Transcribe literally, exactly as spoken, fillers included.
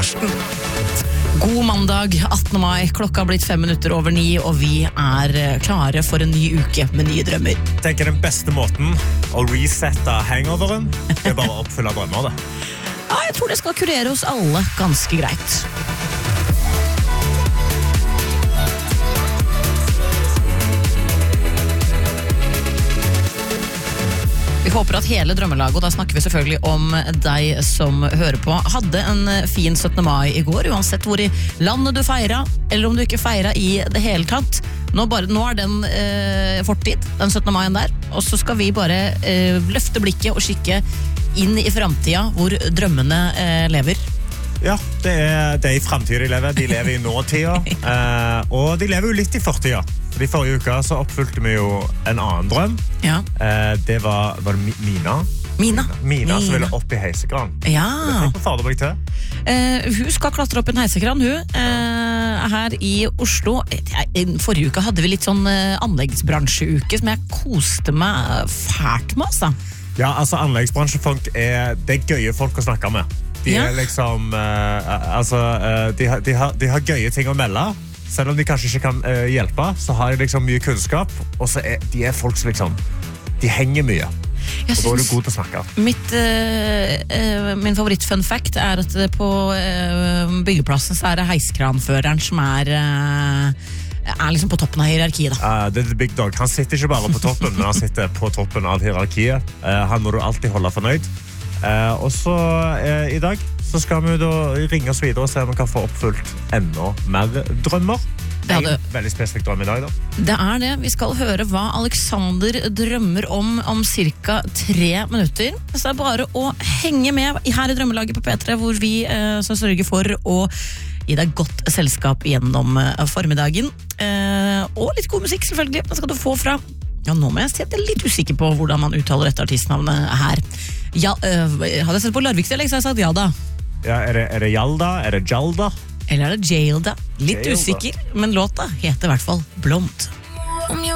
Karsten. God mandag, attende mai. Klokka har blitt fem minutter over ni, og vi er klare for en ny uke med nye drømmer. Jeg tenker den beste måten å resette hangoveren, det er bare å oppfylle drømmer, det. Ja, jeg tror det skal kurere oss alle ganske greit. Vi håper at hele drømmelaget, og da snakker vi selvfølgelig om deg som hører på, hadde en fin syttende mai i går, uansett hvor i landet du feira, eller om du ikke feira i det hele tatt. Nå, bare, nå er den eh, fortid, den syttende mai der, og så skal vi bare eh, løfte blikket og kikke inn i fremtida hvor drømmene eh, lever. Ja, det er, det er i fremtiden de lever. De lever i nåtida, eh, og de lever jo litt i fortida. For i forrige uke så oppfylte vi jo en annen drøm. Ja. Eh, det var, var det Mina? Mina. Mina som ville opp i heisekran. Ja. Det fikk vi faderberg til. Eh, hun skal klatre opp en heisekran, hun. Eh, her i Oslo. Forrige uke hadde vi litt sånn eh, anleggsbransjeuke som jeg koste meg fælt med, altså. Ja, altså anleggsbransjefolk er, det er gøye folk å snakke med. De Ja. er liksom, eh, altså, eh, de, har, de, har, de har gøye ting å melde. Selv om de kanskje ikke kan eh, hjelpe, så har de liksom mye kunnskap, og så er de er folk som liksom, de henger mye. Jeg Og da er du synes god til å snakke. mitt, eh, eh, min favoritt-fun fact er at det på eh, byggeplassen så er det heiskranføreren som er, eh, er liksom på toppen av hierarkiet, da. Uh, det er the big dog. Han sitter ikke bare på toppen, men han sitter på toppen av hierarkiet. Uh, han må du alltid holde fornøyd. Uh, og så uh, i dag så skal vi da ringe oss videre og se om vi kan få oppfylt enda mer drømmer. Det er en veldig spesifikk drøm i dag, da. Det er det. Vi skal høre hva Alexander drømmer om om cirka tre minutter. Så det er bare å henge med her i Drømmelaget på P tre, hvor vi eh, så sørger for å gi deg godt selskap gjennom eh, formiddagen. Eh, og litt god musikk, selvfølgelig. Det skal du få fra. Ja, nå må jeg si at jeg er litt usikker på hvordan man uttaler dette artistnavnet her. Ja, øh, hadde jeg sett på Larvik-dialekt, så hadde jeg sagt ja da. Ja, er det, er det Jalda? Er det Jalda? Eller er det Jailda? Litt Jailda. usikker, men låta heter i hvert fall Blond. Om you